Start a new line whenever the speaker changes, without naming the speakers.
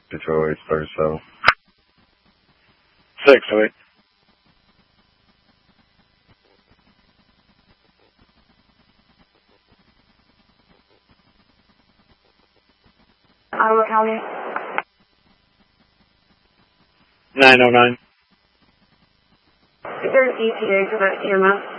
Detroit 37.
608.
Iowa County.
909.
Is there an ETA for that EMS?